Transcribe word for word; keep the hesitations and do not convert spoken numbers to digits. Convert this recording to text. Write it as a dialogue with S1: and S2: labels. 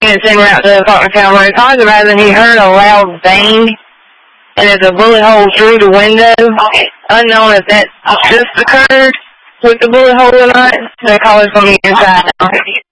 S1: units en route to Faulkner Cavalry. Called about it, and he heard a loud bang, and there's a bullet hole through the window. Unknown if that just occurred with the bullet hole or not. They're calling from the inside now.